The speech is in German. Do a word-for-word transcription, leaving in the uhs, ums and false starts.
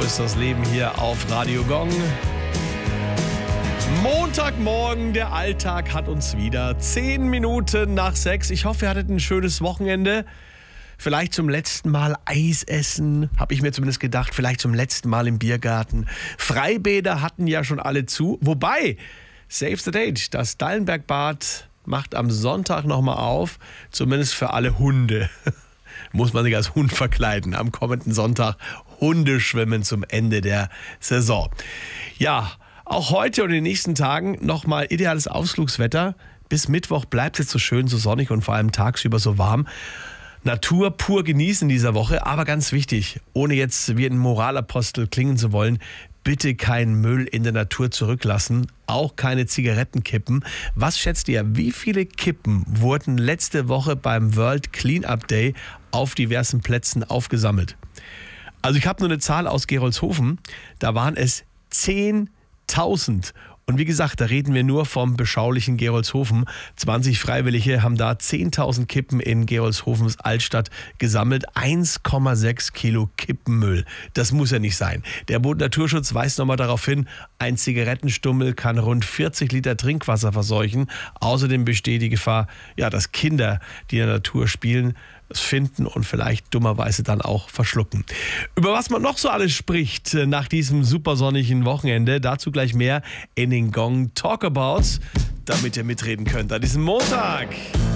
ist das Leben hier auf Radio Gong. Montagmorgen, der Alltag hat uns wieder. Zehn Minuten nach sechs. Ich hoffe, ihr hattet ein schönes Wochenende. Vielleicht zum letzten Mal Eis essen, habe ich mir zumindest gedacht. Vielleicht zum letzten Mal im Biergarten. Freibäder hatten ja schon alle zu. Wobei, Save the Date, das Dallenbergbad macht am Sonntag nochmal auf. Zumindest für alle Hunde. Muss man sich als Hund verkleiden. Am kommenden Sonntag Hundeschwimmen zum Ende der Saison. Ja, auch heute und in den nächsten Tagen nochmal ideales Ausflugswetter. Bis Mittwoch bleibt es jetzt so schön, so sonnig und vor allem tagsüber so warm. Natur pur genießen in dieser Woche, aber ganz wichtig, ohne jetzt wie ein Moralapostel klingen zu wollen, bitte keinen Müll in der Natur zurücklassen, auch keine Zigarettenkippen. Was schätzt ihr, wie viele Kippen wurden letzte Woche beim World Cleanup Day auf diversen Plätzen aufgesammelt? Also ich habe nur eine Zahl aus Gerolzhofen, da waren es zehntausend. Und wie gesagt, da reden wir nur vom beschaulichen Gerolzhofen. zwanzig Freiwillige haben da zehntausend Kippen in Gerolzhofens Altstadt gesammelt. eins Komma sechs Kilo Kippenmüll. Das muss ja nicht sein. Der Bund Naturschutz weist nochmal darauf hin, ein Zigarettenstummel kann rund vierzig Liter Trinkwasser verseuchen. Außerdem besteht die Gefahr, ja, dass Kinder, die in der Natur spielen, es finden und vielleicht dummerweise dann auch verschlucken. Über was man noch so alles spricht nach diesem supersonnigen Wochenende, dazu gleich mehr in den Gong Talkabouts, damit ihr mitreden könnt an diesem Montag.